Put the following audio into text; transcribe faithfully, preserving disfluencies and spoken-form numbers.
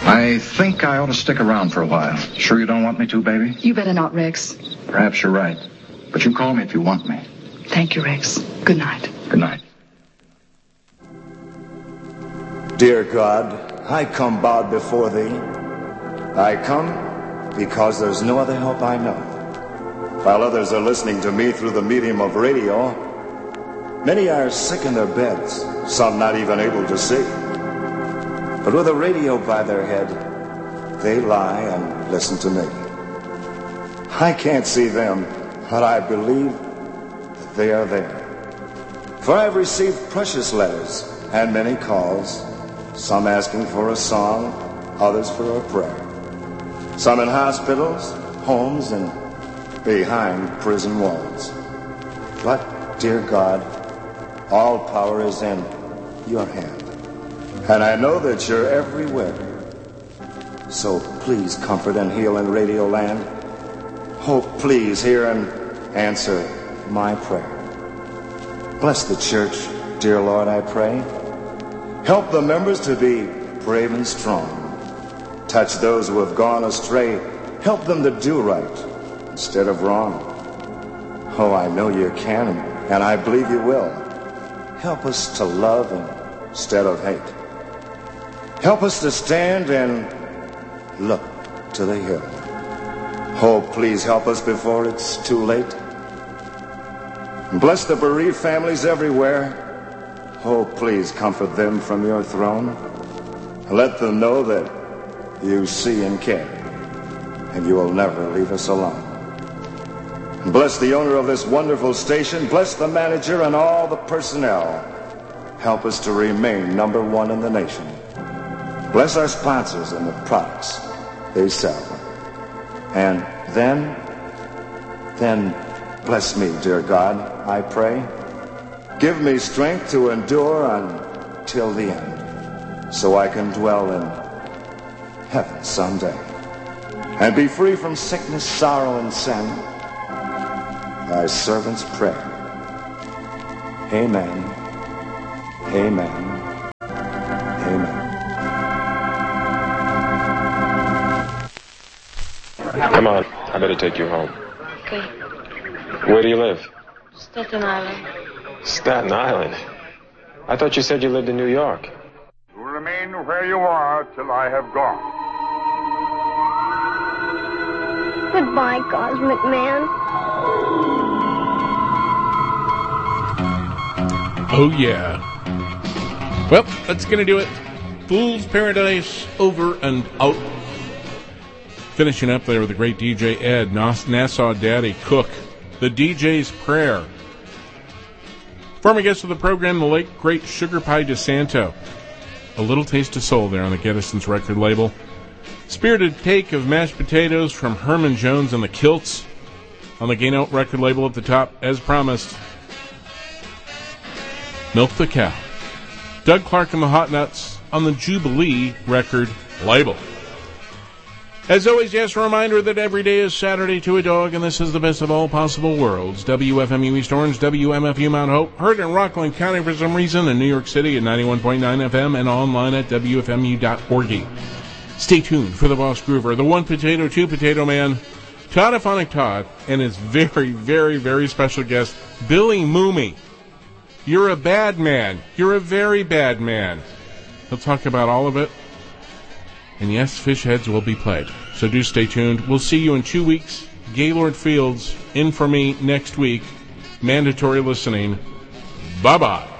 I think I ought to stick around for a while. Sure you don't want me to, baby? You better not, Rex. Perhaps you're right. But you call me if you want me. Thank you, Rex. Good night. Good night. Dear God, I come bowed before thee. I come because there's no other help I know. While others are listening to me through the medium of radio, many are sick in their beds, some not even able to see. But with a radio by their head, they lie and listen to me. I can't see them, but I believe that they are there. For I've received precious letters and many calls, some asking for a song, others for a prayer. Some in hospitals, homes, and behind prison walls. But, dear God, all power is in your hand. And I know that you're everywhere. So please comfort and heal in Radio Land. Oh, please hear and answer my prayer. Bless the church, dear Lord, I pray. Help the members to be brave and strong. Touch those who have gone astray. Help them to do right instead of wrong. Oh, I know you can, and I believe you will. Help us to love instead of hate. Help us to stand and look to the hill. Oh, please help us before it's too late. Bless the bereaved families everywhere. Oh, please comfort them from your throne. Let them know that you see and care, and you will never leave us alone. And bless the owner of this wonderful station. Bless the manager and all the personnel. Help us to remain number one in the nation. Bless our sponsors and the products they sell. And then, then bless me, dear God, I pray. Give me strength to endure until the end, so I can dwell in heaven someday and be free from sickness, sorrow, and sin. Thy servant's prayer. Amen. Amen. Amen. Come on, I better take you home. Okay. Where do you live? Staten Island. Staten Island? I thought you said you lived in New York. You remain where you are till I have gone. Goodbye, Cosmic Man. Oh, yeah. Well, that's going to do it. Fool's Paradise over and out. Finishing up there with the great D J Ed, Nassau Daddy Cook, the D J's Prayer. Former guest of the program, the late, great Sugar Pie DeSanto. A Little Taste of Soul there on the Gettyson's record label. Spirited Take of Mashed Potatoes from Herman Jones and the Kilts on the Gain Out record label at the top, as promised. Milk the Cow. Doug Clark and the Hot Nuts on the Jubilee record label. As always, yes, a reminder that every day is Saturday to a dog, and this is the best of all possible worlds. W F M U East Orange, W M F U Mount Hope, heard in Rockland County for some reason, in New York City at ninety-one point nine F M, and online at W F M U dot org. Stay tuned for the Boss Groover, the One Potato, Two Potato Man, Todd Aphonic Todd, and his very, very, very special guest, Billy Mooney. You're a bad man. You're a very bad man. He'll talk about all of it. And yes, fish heads will be played. So do stay tuned. We'll see you in two weeks. Gaylord Fields in for me next week. Mandatory listening. Bye-bye.